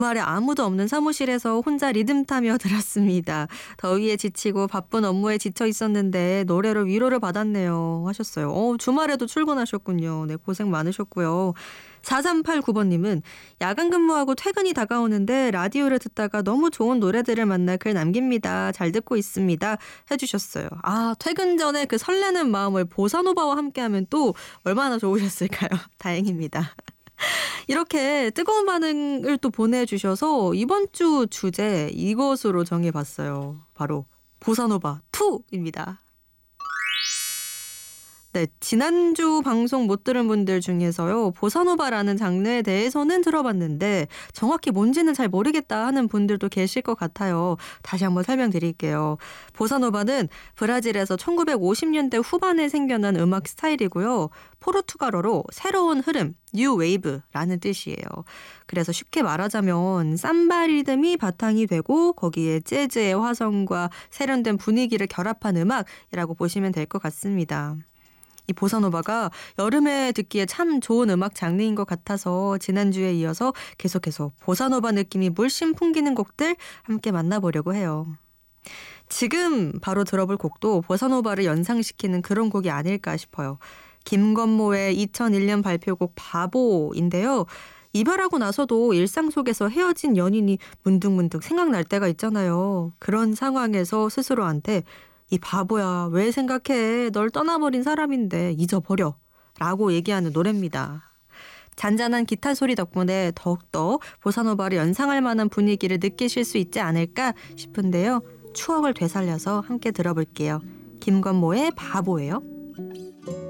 주말에 아무도 없는 사무실에서 혼자 리듬 타며 들었습니다. 더위에 지치고 바쁜 업무에 지쳐 있었는데 노래로 위로를 받았네요 하셨어요. 주말에도 출근하셨군요. 네, 고생 많으셨고요. 4389번님은 야간 근무하고 퇴근이 다가오는데 라디오를 듣다가 너무 좋은 노래들을 만나 글 남깁니다. 잘 듣고 있습니다 해주셨어요. 퇴근 전에 그 설레는 마음을 보사노바와 함께하면 또 얼마나 좋으셨을까요? 다행입니다. 이렇게 뜨거운 반응을 또 보내주셔서 이번 주 주제 이것으로 정해봤어요. 바로 보사노바 2입니다. 네, 지난주 방송 못 들은 분들 중에서요, 보사노바라는 장르에 대해서는 들어봤는데 정확히 뭔지는 잘 모르겠다 하는 분들도 계실 것 같아요. 다시 한번 설명드릴게요. 보사노바는 브라질에서 1950년대 후반에 생겨난 음악 스타일이고요. 포르투갈어로 새로운 흐름, 뉴 웨이브라는 뜻이에요. 그래서 쉽게 말하자면 삼바 리듬이 바탕이 되고 거기에 재즈의 화성과 세련된 분위기를 결합한 음악이라고 보시면 될 것 같습니다. 이 보사노바가 여름에 듣기에 참 좋은 음악 장르인 것 같아서 지난주에 이어서 계속해서 보사노바 느낌이 물씬 풍기는 곡들 함께 만나보려고 해요. 지금 바로 들어볼 곡도 보사노바를 연상시키는 그런 곡이 아닐까 싶어요. 김건모의 2001년 발표곡 바보인데요. 이별하고 나서도 일상 속에서 헤어진 연인이 문득문득 생각날 때가 있잖아요. 그런 상황에서 스스로한테 이 바보야, 왜 생각해? 널 떠나버린 사람인데 잊어버려 라고 얘기하는 노래입니다. 잔잔한 기타 소리 덕분에 더욱더 보사노바를 연상할 만한 분위기를 느끼실 수 있지 않을까 싶은데요. 추억을 되살려서 함께 들어볼게요. 김건모의 바보예요.